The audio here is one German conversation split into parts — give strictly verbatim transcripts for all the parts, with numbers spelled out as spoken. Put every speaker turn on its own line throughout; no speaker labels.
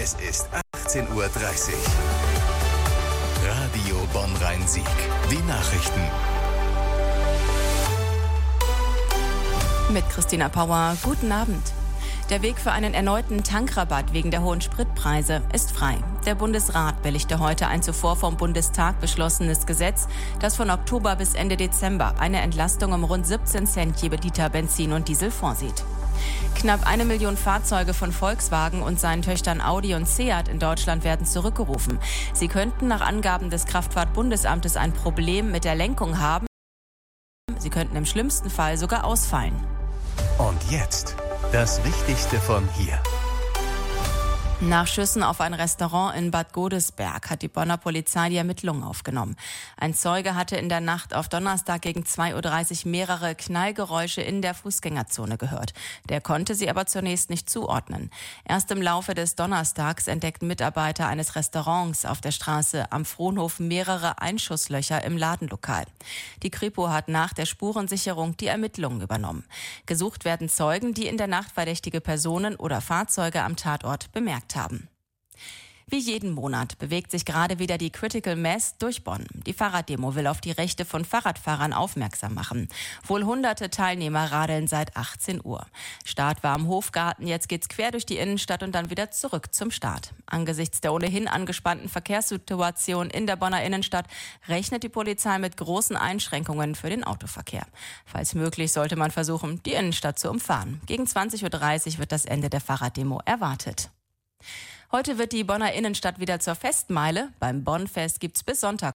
Es ist achtzehn Uhr dreißig. Radio Bonn-Rhein-Sieg. Die Nachrichten.
Mit Christina Pauer. Guten Abend. Der Weg für einen erneuten Tankrabatt wegen der hohen Spritpreise ist frei. Der Bundesrat billigte heute ein zuvor vom Bundestag beschlossenes Gesetz, das von Oktober bis Ende Dezember eine Entlastung um rund siebzehn Cent je Liter Benzin und Diesel vorsieht. Knapp eine Million Fahrzeuge von Volkswagen und seinen Töchtern Audi und Seat in Deutschland werden zurückgerufen. Sie könnten nach Angaben des Kraftfahrtbundesamtes ein Problem mit der Lenkung haben. Sie könnten im schlimmsten Fall sogar ausfallen.
Und jetzt das Wichtigste von hier.
Nach Schüssen auf ein Restaurant in Bad Godesberg hat die Bonner Polizei die Ermittlungen aufgenommen. Ein Zeuge hatte in der Nacht auf Donnerstag gegen zwei Uhr dreißig mehrere Knallgeräusche in der Fußgängerzone gehört. Der konnte sie aber zunächst nicht zuordnen. Erst im Laufe des Donnerstags entdeckten Mitarbeiter eines Restaurants auf der Straße am Frohnhof mehrere Einschusslöcher im Ladenlokal. Die Kripo hat nach der Spurensicherung die Ermittlungen übernommen. Gesucht werden Zeugen, die in der Nacht verdächtige Personen oder Fahrzeuge am Tatort bemerkt haben. Wie jeden Monat bewegt sich gerade wieder die Critical Mass durch Bonn. Die Fahrraddemo will auf die Rechte von Fahrradfahrern aufmerksam machen. Wohl hunderte Teilnehmer radeln seit achtzehn Uhr. Start war am Hofgarten, jetzt geht's quer durch die Innenstadt und dann wieder zurück zum Start. Angesichts der ohnehin angespannten Verkehrssituation in der Bonner Innenstadt rechnet die Polizei mit großen Einschränkungen für den Autoverkehr. Falls möglich, sollte man versuchen, die Innenstadt zu umfahren. Gegen zwanzig Uhr dreißig wird das Ende der Fahrraddemo erwartet. Heute wird die Bonner Innenstadt wieder zur Festmeile. Beim Bonnfest gibt's bis Sonntag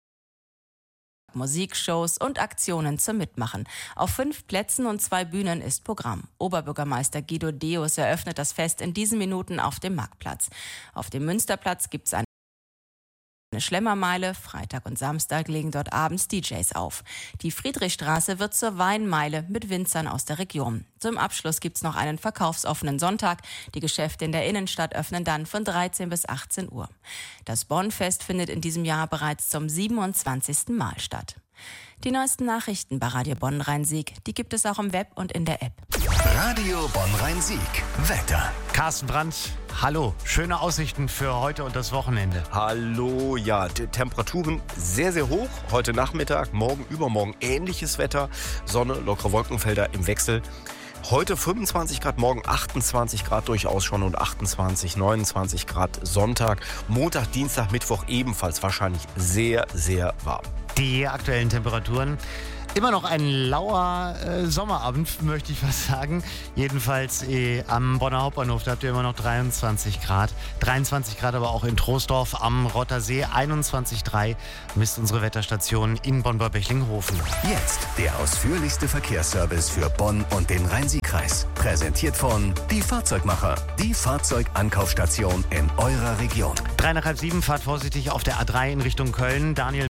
Musikshows und Aktionen zum Mitmachen. Auf fünf Plätzen und zwei Bühnen ist Programm. Oberbürgermeister Guido Deus eröffnet das Fest in diesen Minuten auf dem Marktplatz. Auf dem Münsterplatz gibt's ein Eine Schlemmermeile, Freitag und Samstag legen dort abends D Js auf. Die Friedrichstraße wird zur Weinmeile mit Winzern aus der Region. Zum Abschluss gibt's noch einen verkaufsoffenen Sonntag. Die Geschäfte in der Innenstadt öffnen dann von dreizehn bis achtzehn Uhr. Das Bonnfest findet in diesem Jahr bereits zum siebenundzwanzigsten Mal statt. Die neuesten Nachrichten bei Radio Bonn-Rhein-Sieg, die gibt es auch im Web und in der App.
Radio Bonn-Rhein-Sieg. Wetter.
Carsten Brandt, hallo. Schöne Aussichten für heute und das Wochenende.
Hallo, ja, die Temperaturen sehr, sehr hoch. Heute Nachmittag, morgen, übermorgen ähnliches Wetter. Sonne, lockere Wolkenfelder im Wechsel. Heute fünfundzwanzig Grad, morgen achtundzwanzig Grad durchaus schon und achtundzwanzig, neunundzwanzig Grad Sonntag. Montag, Dienstag, Mittwoch ebenfalls wahrscheinlich sehr, sehr warm.
Die aktuellen Temperaturen. Immer noch ein lauer äh, Sommerabend, möchte ich fast sagen. Jedenfalls äh, am Bonner Hauptbahnhof, da habt ihr immer noch dreiundzwanzig Grad. dreiundzwanzig Grad aber auch in Troisdorf am Rottersee. einundzwanzig Komma drei misst unsere Wetterstation in Bonn-Böblinghofen.
Jetzt der ausführlichste Verkehrsservice für Bonn und den Rhein-Sieg-Kreis. Präsentiert von Die Fahrzeugmacher. Die Fahrzeugankaufstation in eurer Region.
Drei nach halb sieben, fahrt vorsichtig auf der A drei in Richtung Köln. Daniel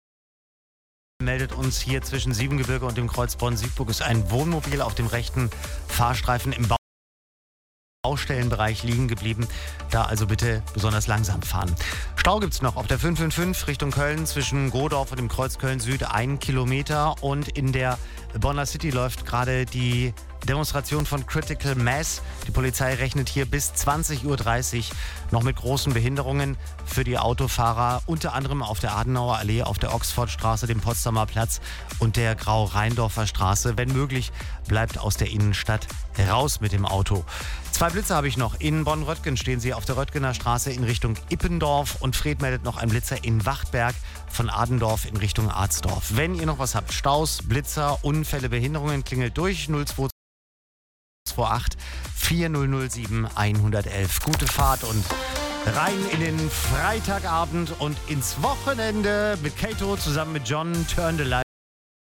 meldet uns hier zwischen Siebengebirge und dem Kreuz Bonn-Siegburg ist ein Wohnmobil auf dem rechten Fahrstreifen im Baustellenbereich liegen geblieben. Da also bitte besonders langsam fahren. Stau gibt's noch auf der fünf fünf fünf Richtung Köln zwischen Godorf und dem Kreuz Köln-Süd ein Kilometer. Und in der Bonner City läuft gerade die Demonstration von Critical Mass. Die Polizei rechnet hier bis zwanzig Uhr dreißig noch mit großen Behinderungen für die Autofahrer, unter anderem auf der Adenauer Allee, auf der Oxfordstraße, dem Potsdamer Platz und der Grau-Rheindorfer Straße. Wenn möglich, bleibt aus der Innenstadt raus mit dem Auto. Zwei Blitze habe ich noch. In Bonn-Röttgen stehen sie auf der Röttgener Straße in Richtung Ippendorf und Fred meldet noch ein Blitzer in Wachtberg von Adendorf in Richtung Arzdorf. Wenn ihr noch was habt, Staus, Blitzer, Unfälle, Behinderungen, klingelt durch null zwei zwei acht vier null null sieben eins eins eins. Gute Fahrt und rein in den Freitagabend und ins Wochenende mit Kato zusammen mit John. Turn the Lights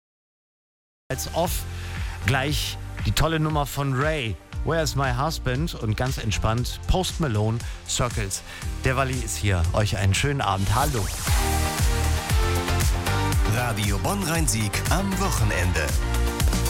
Off. Gleich die tolle Nummer von Ray. Where's My Husband? Und ganz entspannt Post Malone, Circles. Der Walli ist hier. Euch einen schönen Abend. Hallo.
Radio Bonn-Rhein-Sieg am Wochenende.